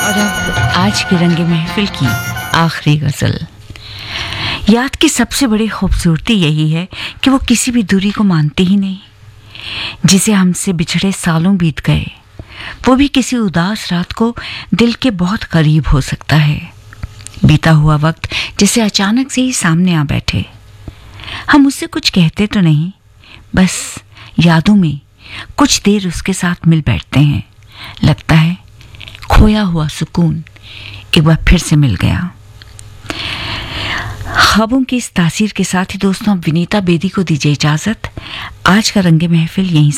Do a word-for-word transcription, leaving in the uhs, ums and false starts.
और अब आज की रंगे महफिल की आखिरी गजल। याद की सबसे बड़ी खूबसूरती यही है कि वो किसी भी दूरी को मानती ही नहीं। जिसे हमसे बिछड़े सालों बीत गए, वो भी किसी उदास रात को दिल के बहुत करीब हो सकता है। बीता हुआ वक्त जैसे अचानक से ही सामने आ बैठे। हम उससे कुछ कहते तो नहीं, बस यादों में कुछ देर उसके साथ मिल बैठते हैं। लगता है खोया हुआ सुकून एक बार फिर से मिल गया। ख्वाबों की इस तासीर के साथ ही दोस्तों अब विनीता बेदी को दीजिए इजाजत। आज का रंगे महफिल यहीं